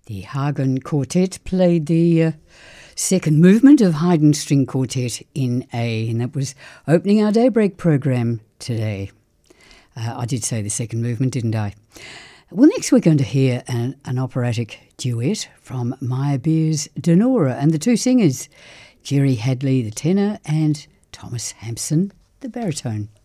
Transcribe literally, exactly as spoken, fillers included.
The Hagen Quartet played the uh, second movement of Haydn String Quartet in A, and that was opening our Daybreak program today. Uh, I did say the second movement, didn't I? Well, next we're going to hear an, an operatic duet from Meyerbeer's Denora, and the two singers, Jerry Hadley, the tenor, and Thomas Hampson, the baritone.